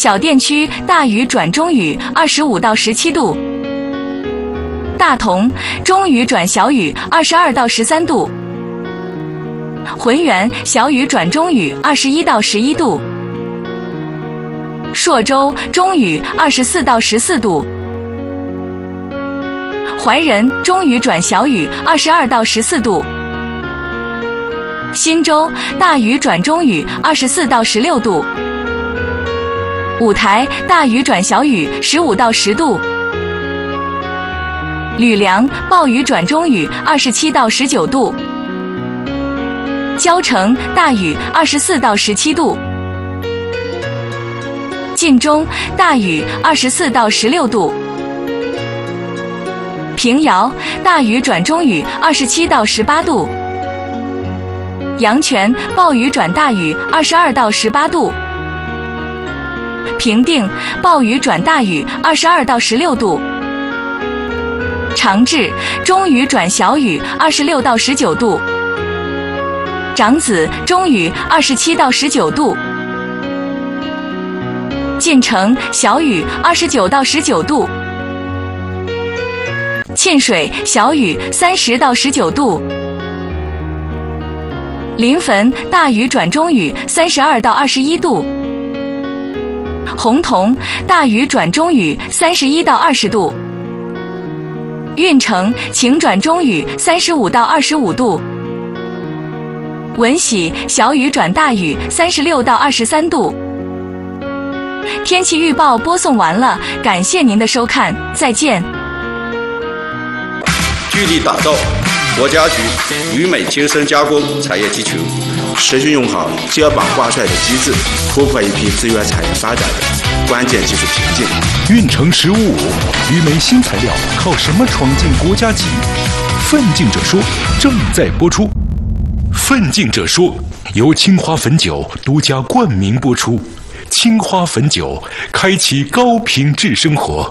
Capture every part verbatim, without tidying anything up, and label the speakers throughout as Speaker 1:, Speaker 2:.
Speaker 1: 小电区大雨转中雨二十五到十七度。大同中雨转小雨二十二到十三度。浑源小雨转中雨二十一到十一度。朔州中雨二十四到十四度。怀仁中雨转小雨二十二到十四度。新州大雨转中雨二十四到十六度。五台大雨转小雨十五到十度。吕梁暴雨转中雨二十七到十九度。蕉城大雨二十四到十七度。晋中大雨二十四到十六度。平遥大雨转中雨二十七到十八度。阳泉暴雨转大雨二十二到十八度。平定暴雨转大雨二十二到十六度。长治中雨转小雨二十六到十九度。长子中雨二十七到十九度。晋城小雨二十九到十九度。沁水小雨三十到十九度。临汾大雨转中雨三十二到二十一度。洪洞大雨转中雨三十一到二十度。运城晴转中雨三十五到二十五度。闻喜小雨转大雨三十六到二十三度。天气预报播送完了，感谢您的收看，再见。
Speaker 2: 聚力打造国家级铝镁精深加工产业集群，持续用好接榜挂帅的机制，突破一批资源产业发展的关键技术瓶颈。
Speaker 3: 运城十五五铝镁新材料靠什么闯进国家级？奋进者说正在播出。奋进者说由青花汾酒独家冠名播出。青花汾酒，开启高品质生活。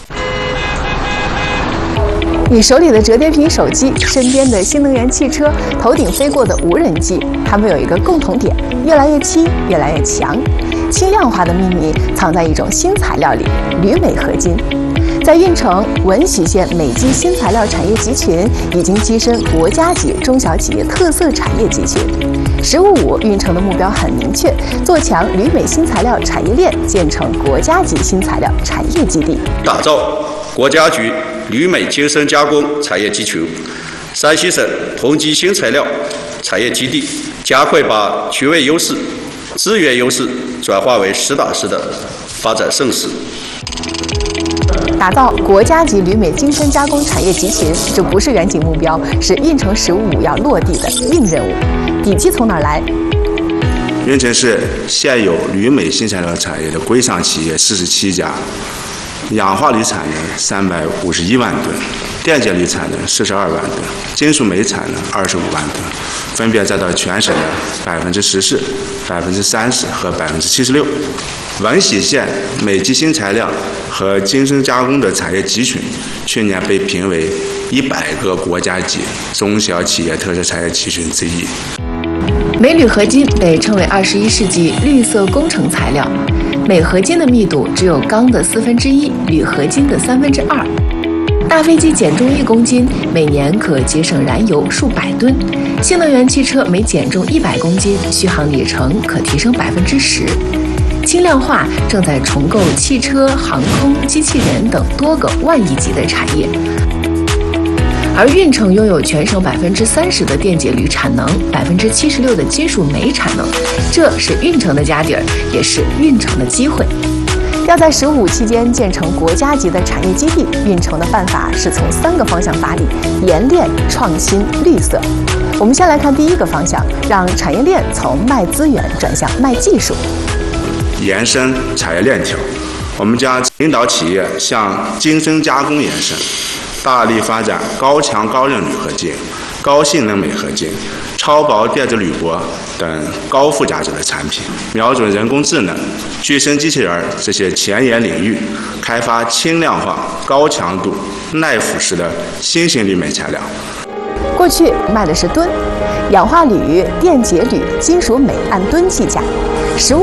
Speaker 4: 你手里的折叠屏手机，身边的新能源汽车，头顶飞过的无人机，它们有一个共同点：越来越轻，越来越强。轻量化的秘密藏在一种新材料里——铝镁合金。在运城闻喜县镁基新材料产业集群已经跻身国家级中小企业特色产业集群。十五五运城的目标很明确，做强铝镁新材料产业链，建成国家级新材料产业基地，
Speaker 2: 打造国家级铝镁精深加工产业集群，山西省同级新材料产业基地，加快把区位优势、资源优势转化为实打实的发展盛世。
Speaker 4: 打造国家级铝镁精深加工产业集群，这不是远景目标，是运城十五五要落地的硬任务。底气从哪儿来？
Speaker 2: 运城市现有铝镁新材料产业的规上企业四十七家，氧化铝产能三百五十一万吨，电解铝产能四十二万吨，金属镁产能二十五万吨，分别占到全省的百分之十四、百分之三十和百分之七十六。闻喜县镁基新材料和精深加工的产业集群，去年被评为一百个国家级中小企业特色产业集群之一。
Speaker 4: 镁铝合金被称为二十一世纪绿色工程材料，镁合金的密度只有钢的四分之一，铝合金的三分之二。大飞机减重一公斤，每年可节省燃油数百吨；新能源汽车每减重一百公斤，续航里程可提升百分之十。轻量化正在重构汽车、航空、机器人等多个万亿级的产业。而运城拥有全省百分之三十的电解铝产能，百分之七十六的金属镁产能，这是运城的家底儿，也是运城的机会。要在十五期间建成国家级的产业基地，运城的办法是从三个方向发力：冶炼、创新、绿色。我们先来看第一个方向，让产业链从卖资源转向卖技术。
Speaker 2: 延伸产业链条，我们将引导企业向精深加工延伸，大力发展高强高韧铝合金、高性能镁合金、超薄电子铝箔等高附加值的产品，瞄准人工智能、具身机器人这些前沿领域，开发轻量化、高强度、耐腐蚀的新型铝镁材料。
Speaker 4: 过去卖的是吨，氧化铝、电解铝、金属镁按吨计价。